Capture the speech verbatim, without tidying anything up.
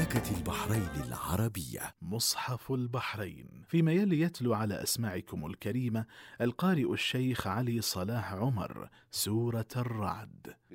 مملكة البحرين العربية. مصحف البحرين. فيما يلي يتلو على أسماعكم الكريمة القارئ الشيخ علي صلاح عمر سورة الرعد.